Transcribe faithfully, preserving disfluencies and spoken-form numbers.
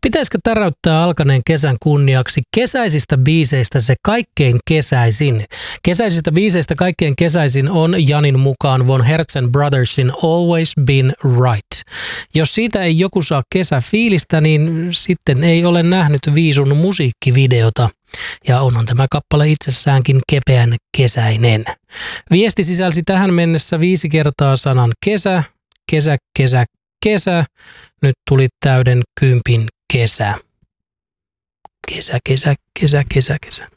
Pitäisikö täräyttää alkaneen kesän kunniaksi kesäisistä biiseistä se kaikkein kesäisin? Kesäisistä biiseistä kaikkein kesäisin on Janin mukaan Von Herzen Brothersin Always Been Right. Jos siitä ei joku saa kesäfiilistä, niin sitten ei ole nähnyt Viisun musiikkivideota. Ja onhan tämä kappale itsessäänkin kepeän kesäinen. Viesti sisälsi tähän mennessä viisi kertaa sanan kesä, kesä, kesä, kesä. Nyt tuli täyden kympin kesä. Kesä, kesä, kesä, kesä, kesä.